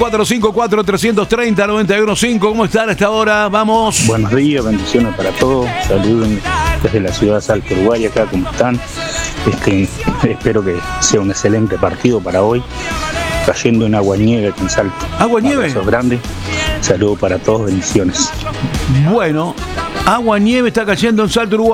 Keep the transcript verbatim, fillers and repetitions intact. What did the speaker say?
cuatro cinco cuatro, tres tres cero, nueve uno cinco. ¿Cómo están a esta hora? Vamos. Buenos días, bendiciones para todos. Saluden desde la ciudad de Salto, Uruguay. Acá, ¿cómo están? Este, espero que sea un excelente partido para hoy. Cayendo en agua nieve aquí en Salto. ¿Agua nieve? Abrazo grande. Saludos para todos, bendiciones. Bueno, agua nieve está cayendo en Salto, Uruguay.